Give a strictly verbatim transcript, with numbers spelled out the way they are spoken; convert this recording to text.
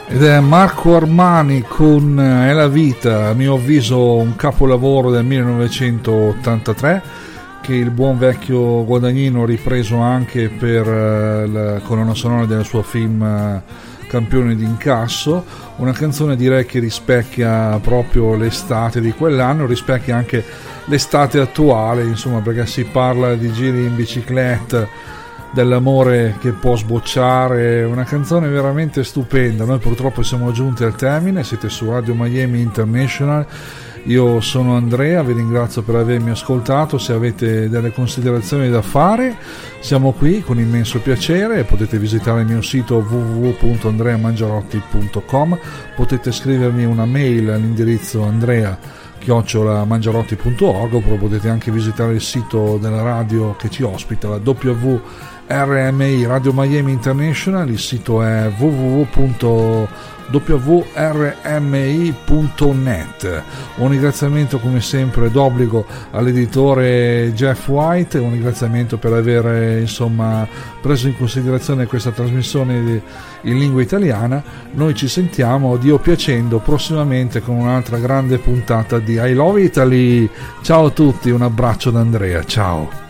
Ed è Marco Armani con È la vita, a mio avviso un capolavoro del millenovecentottantatré, che il buon vecchio Guadagnino ha ripreso anche per la colonna sonora del suo film Campione d'incasso, una canzone direi che rispecchia proprio l'estate di quell'anno, rispecchia anche l'estate attuale, insomma, perché si parla di giri in bicicletta, dell'amore che può sbocciare, una canzone veramente stupenda. Noi purtroppo siamo giunti al termine, siete su Radio Miami International, io sono Andrea, vi ringrazio per avermi ascoltato. Se avete delle considerazioni da fare, siamo qui con immenso piacere. Potete visitare il mio sito w w w punto andrea mangiarotti punto com, potete scrivermi una mail all'indirizzo andrea chiocciola mangiarotti punto org, oppure potete anche visitare il sito della radio che ci ospita, la W R M I Radio Miami International. Il sito è w w w punto w r m i punto net. Un ringraziamento come sempre d'obbligo all'editore Jeff White, un ringraziamento per aver insomma preso in considerazione questa trasmissione in lingua italiana. Noi ci sentiamo, Dio piacendo, prossimamente con un'altra grande puntata di I Love Italy. Ciao a tutti, un abbraccio da Andrea, ciao.